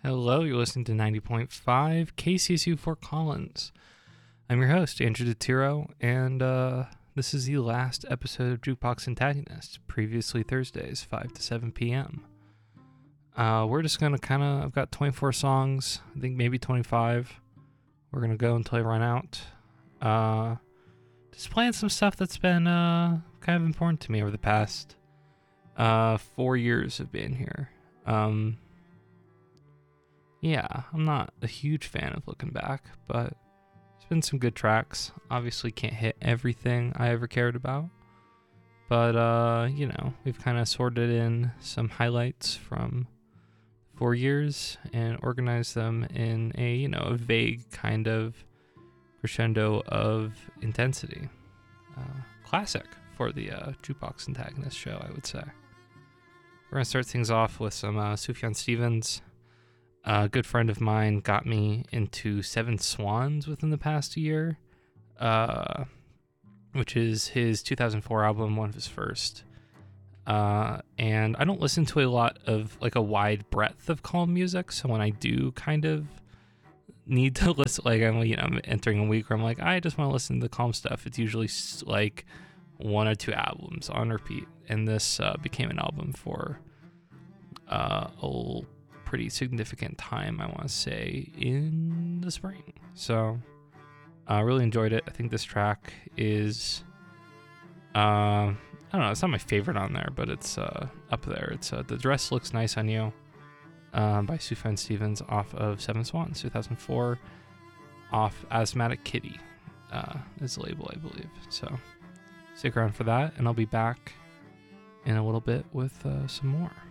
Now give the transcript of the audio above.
Hello, you're listening to 90.5 KCSU Fort Collins. I'm your host, Andrew DeTiro, and this is the last episode of Jukebox Antagonist, previously Thursdays, 5 to 7 p.m. We're just going to I've got 24 songs, I think maybe 25. We're going to go until I run out. Just playing some stuff that's been kind of important to me over the past 4 years of being here. Yeah, I'm not a huge fan of looking back, but there's been some good tracks. Obviously can't hit everything I ever cared about, but we've kind of sorted in some highlights from 4 years and organized them in a vague kind of crescendo of intensity. Classic for the Jukebox Antagonist show, I would say. We're going to start things off with some Sufjan Stevens. A good friend of mine got me into Seven Swans within the past year, which is his 2004 album, one of his first. And I don't listen to a lot of a wide breadth of calm music, so when I do kind of need to listen, I'm entering a week where I'm I just want to listen to the calm stuff, it's usually one or two albums on repeat, and this became an album for a pretty significant time, I want to say, in the spring. So I really enjoyed it. I think this track is I don't know, it's not my favorite on there, but it's up there. It's The Dress Looks Nice on You by Sufjan Stevens off of Seven Swans 2004, off Asthmatic Kitty is the label, I believe. So stick around for that, and I'll be back in a little bit with some more.